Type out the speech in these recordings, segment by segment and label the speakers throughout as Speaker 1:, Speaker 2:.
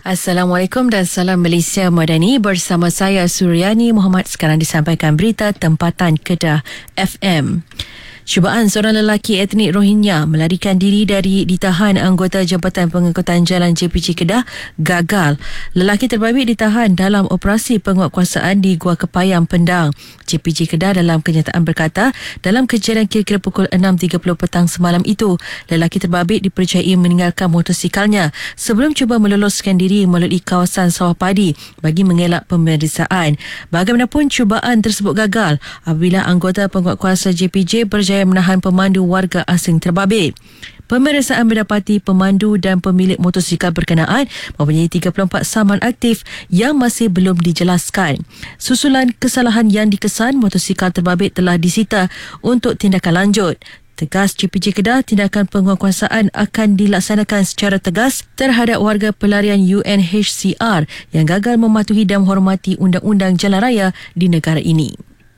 Speaker 1: Assalamualaikum dan salam Malaysia Madani, bersama saya Suryani Muhammad. Sekarang disampaikan berita tempatan Kedah FM. Cubaan seorang lelaki etnik Rohingya melarikan diri dari ditahan anggota Jabatan Pengangkutan Jalan JPJ Kedah gagal. Lelaki terbabit ditahan dalam operasi penguatkuasaan di Gua Kepayang, Pendang. JPJ Kedah dalam kenyataan berkata, dalam kejadian kira-kira pukul 6.30 petang semalam itu, lelaki terbabit dipercayai meninggalkan motorsikalnya sebelum cuba meloloskan diri melalui kawasan sawah padi bagi mengelak pemeriksaan. Bagaimanapun, cubaan tersebut gagal apabila anggota penguatkuasa JPJ berjaya menahan pemandu warga asing terbabit. Pemeriksaan mendapati pemandu dan pemilik motosikal berkenaan mempunyai 34 saman aktif yang masih belum dijelaskan. Susulan kesalahan yang dikesan, motosikal terbabit telah disita untuk tindakan lanjut. Tegas JPJ Kedah, tindakan penguatkuasaan akan dilaksanakan secara tegas terhadap warga pelarian UNHCR yang gagal mematuhi dan menghormati undang-undang jalan raya di negara ini.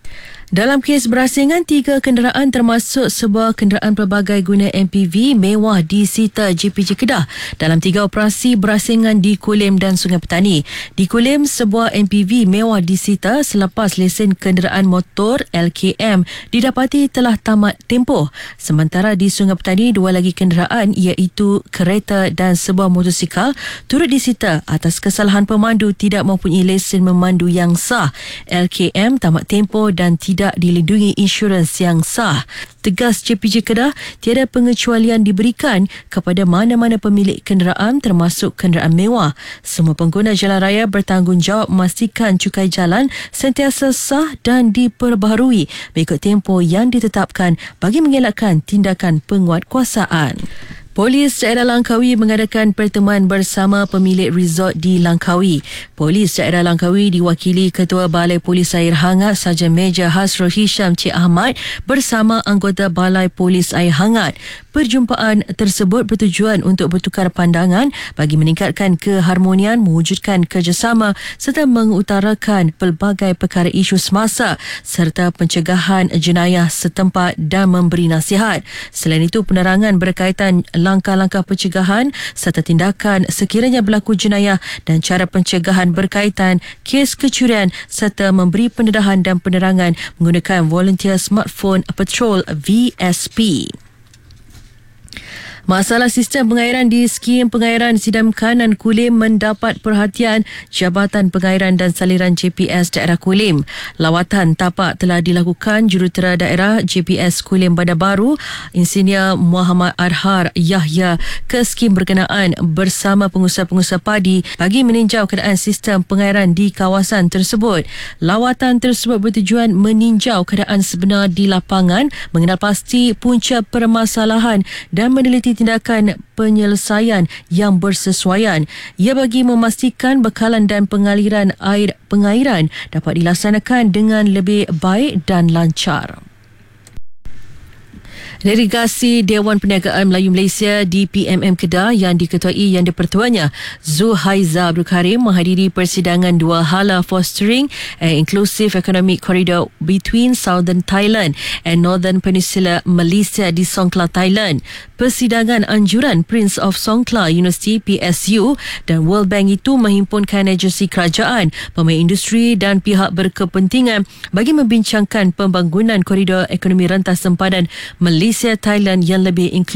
Speaker 1: Dalam kes berasingan, 3 kenderaan termasuk sebuah kenderaan pelbagai guna MPV mewah disita JPJ Kedah dalam 3 operasi berasingan di Kulim dan Sungai Petani. Di Kulim, sebuah MPV mewah disita selepas lesen kenderaan motor LKM didapati telah tamat tempoh. Sementara di Sungai Petani, 2 lagi kenderaan iaitu kereta dan sebuah motosikal turut disita atas kesalahan pemandu tidak mempunyai lesen memandu yang sah. LKM tamat tempoh dan tidak dilindungi insurans yang sah. Tegas JPJ Kedah, tiada pengecualian diberikan kepada mana-mana pemilik kenderaan termasuk kenderaan mewah. Semua pengguna jalan raya bertanggungjawab memastikan cukai jalan sentiasa sah dan diperbaharui mengikut tempoh yang ditetapkan bagi mengelakkan tindakan penguatkuasaan. Polis daerah Langkawi mengadakan pertemuan bersama pemilik resort di Langkawi. Polis daerah Langkawi diwakili Ketua Balai Polis Air Hangat Sarjan Meja Hasrul Hisham Cik Ahmad bersama anggota Balai Polis Air Hangat. Perjumpaan tersebut bertujuan untuk bertukar pandangan bagi meningkatkan keharmonian, mewujudkan kerjasama serta mengutarakan pelbagai perkara isu semasa serta pencegahan jenayah setempat dan memberi nasihat. Selain itu, penerangan berkaitan langkah-langkah pencegahan serta tindakan sekiranya berlaku jenayah dan cara pencegahan berkaitan kes kecurian serta memberi pendedahan dan penerangan menggunakan Volunteer Smartphone Patrol VSP. Masalah sistem pengairan di skim pengairan Sidam Kanan Kulim mendapat perhatian Jabatan Pengairan dan Saliran JPS Daerah Kulim. Lawatan tapak telah dilakukan Jurutera Daerah JPS Kulim Bandar Baru, Insinyur Muhammad Arhar Yahya ke skim berkenaan bersama pengusaha-pengusaha padi bagi meninjau keadaan sistem pengairan di kawasan tersebut. Lawatan tersebut bertujuan meninjau keadaan sebenar di lapangan, mengenal pasti punca permasalahan dan meneliti tindakan penyelesaian yang bersesuaian. Ia bagi memastikan bekalan dan pengaliran air pengairan dapat dilaksanakan dengan lebih baik dan lancar. Delegasi Dewan Perniagaan Melayu Malaysia di PMM Kedah yang diketuai Yang di-Pertuanya Zuhaiza Abdul Karim menghadiri persidangan 2 hala fostering an inclusive economic corridor between Southern Thailand and Northern Peninsula Malaysia di Songkhla, Thailand. Persidangan anjuran Prince of Songkhla University PSU dan World Bank itu menghimpunkan agensi kerajaan, pemain industri dan pihak berkepentingan bagi membincangkan pembangunan koridor ekonomi rentas sempadan Malaysia Thailand yang lebih inklusif